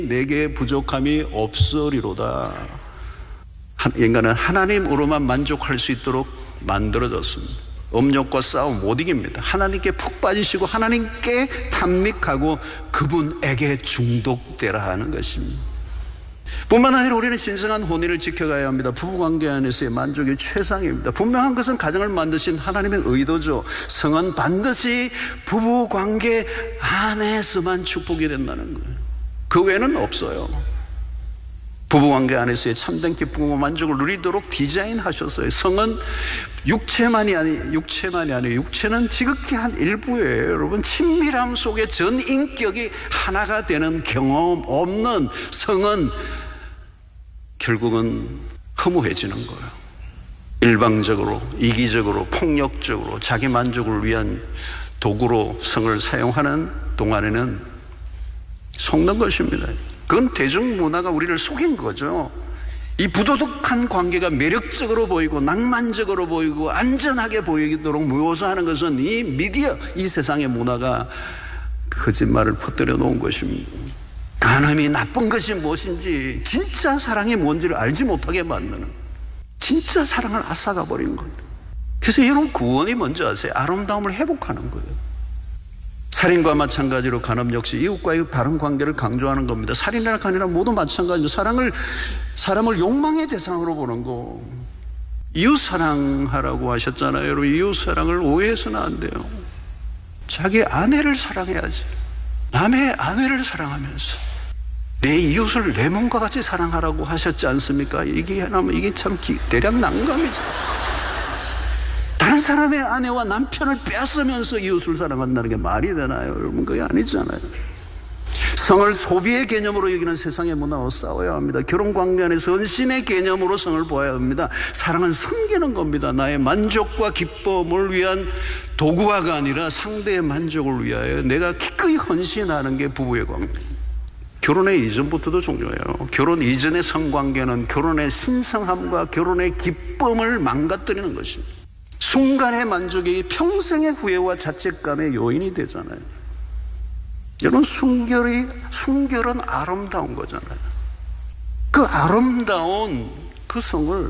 내게 부족함이 없으리로다. 인간은 하나님으로만 만족할 수 있도록 만들어졌습니다. 음욕과 싸움 못 이깁니다. 하나님께 푹 빠지시고 하나님께 탐닉하고 그분에게 중독되라 하는 것입니다. 뿐만 아니라 우리는 신성한 혼인을 지켜가야 합니다. 부부관계 안에서의 만족이 최상입니다. 분명한 것은 가정을 만드신 하나님의 의도죠. 성은 반드시 부부관계 안에서만 축복이 된다는 거예요. 그 외에는 없어요. 부부관계 안에서의 참된 기쁨과 만족을 누리도록 디자인하셨어요. 성은 육체만이 아니에요. 육체는 지극히 한 일부예요. 여러분, 친밀함 속에 전 인격이 하나가 되는 경험 없는 성은 결국은 허무해지는 거예요. 일방적으로, 이기적으로, 폭력적으로 자기 만족을 위한 도구로 성을 사용하는 동안에는 속는 것입니다. 그건 대중문화가 우리를 속인 거죠. 이 부도덕한 관계가 매력적으로 보이고 낭만적으로 보이고 안전하게 보이도록 묘사하는 것은 이 미디어, 이 세상의 문화가 거짓말을 퍼뜨려 놓은 것입니다. 간음이 나쁜 것이 무엇인지, 진짜 사랑이 뭔지를 알지 못하게 만드는, 진짜 사랑을 앗아가 버린 거예요. 그래서 여러분, 구원이 뭔지 아세요? 아름다움을 회복하는 거예요. 살인과 마찬가지로 간음 역시 이웃과의 바른 관계를 강조하는 겁니다. 살인이나 간이나 모두 마찬가지로 사람을 욕망의 대상으로 보는 거. 이웃 사랑하라고 하셨잖아요. 여러분, 이웃 사랑을 오해해서는 안 돼요. 자기 아내를 사랑해야지. 남의 아내를 사랑하면서 내 이웃을 내 몸과 같이 사랑하라고 하셨지 않습니까? 이게 참 대략 난감이죠. 다른 사람의 아내와 남편을 빼앗으면서 이웃을 사랑한다는 게 말이 되나요? 여러분, 그게 아니잖아요. 성을 소비의 개념으로 여기는 세상의 문화와 싸워야 합니다. 결혼관계 안에서 헌신의 개념으로 성을 보아야 합니다. 사랑은 섬기는 겁니다. 나의 만족과 기쁨을 위한 도구화가 아니라 상대의 만족을 위하여 내가 기꺼이 헌신하는 게 부부의 관계. 결혼의 이전부터도 중요해요. 결혼 이전의 성관계는 결혼의 신성함과 결혼의 기쁨을 망가뜨리는 것입니다. 순간의 만족이 평생의 후회와 자책감의 요인이 되잖아요. 여러분, 순결은 아름다운 거잖아요. 그 아름다운 그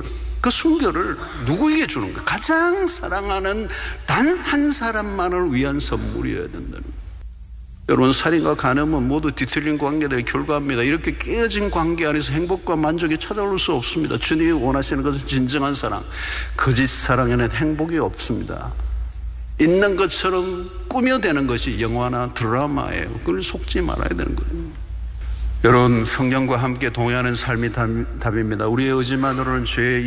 순결을 누구에게 주는 거예요? 가장 사랑하는 단 한 사람만을 위한 선물이어야 된다는 거예요. 여러분, 살인과 간음은 모두 뒤틀린 관계들의 결과입니다. 이렇게 깨어진 관계 안에서 행복과 만족이 찾아올 수 없습니다. 주님이 원하시는 것은 진정한 사랑. 거짓 사랑에는 행복이 없습니다. 있는 것처럼 꾸며대는 것이 영화나 드라마예요. 그걸 속지 말아야 되는 거예요. 여러분, 성경과 함께 동의하는 삶이 답입니다. 우리의 의지만으로는 죄의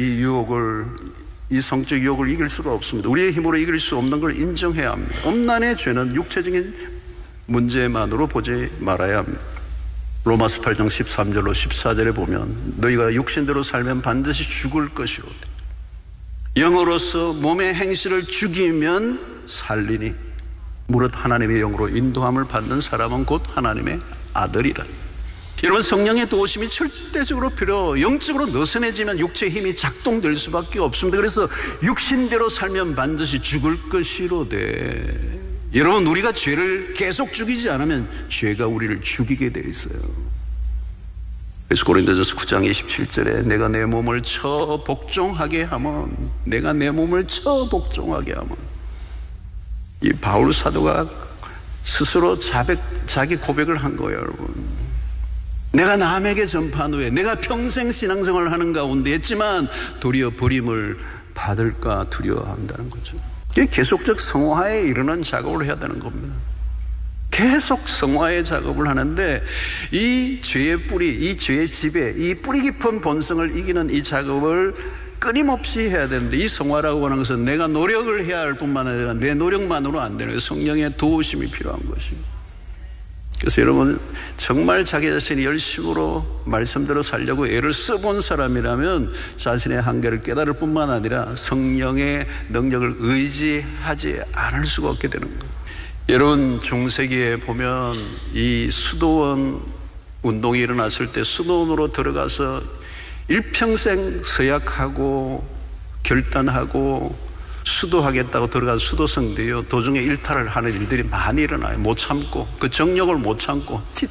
이 성적 유혹을 이길 수가 없습니다. 우리의 힘으로 이길 수 없는 걸 인정해야 합니다. 엄난의 죄는 육체적인 문제만으로 보지 말아야 합니다. 로마서 8장 13절로 14절에 보면 너희가 육신대로 살면 반드시 죽을 것이로되 영으로서 몸의 행실을 죽이면 살리니 무릇 하나님의 영으로 인도함을 받는 사람은 곧 하나님의 아들이라. 여러분, 성령의 도우심이 절대적으로 필요. 영적으로 느슨해지면 육체의 힘이 작동될 수밖에 없습니다. 그래서 육신대로 살면 반드시 죽을 것이로되. 여러분, 우리가 죄를 계속 죽이지 않으면 죄가 우리를 죽이게 돼 있어요. 그래서 고린도전서 9장 27절에 내가 내 몸을 복종하게 하면 이 바울 사도가 스스로 자기 고백을 한 거예요. 여러분, 내가 남에게 전파한 후에 내가 평생 신앙생활을 하는 가운데 했지만 도리어 버림을 받을까 두려워한다는 거죠. 계속적 성화에 이르는 작업을 해야 되는 겁니다. 계속 성화의 작업을 하는데 이 죄의 뿌리, 이 죄의 지배, 이 뿌리 깊은 본성을 이기는 이 작업을 끊임없이 해야 되는데, 이 성화라고 하는 것은 내가 노력을 해야 할 뿐만 아니라 내 노력만으로 안 되는 성령의 도우심이 필요한 것입니다. 그래서 여러분, 정말 자기 자신이 열심으로 말씀대로 살려고 애를 써본 사람이라면 자신의 한계를 깨달을 뿐만 아니라 성령의 능력을 의지하지 않을 수가 없게 되는 거예요. 여러분, 중세기에 보면 이 수도원 운동이 일어났을 때 수도원으로 들어가서 일평생 서약하고 결단하고 수도하겠다고 들어간 수도성들이요, 도중에 일탈을 하는 일들이 많이 일어나요. 못 참고, 그 정력을 못 참고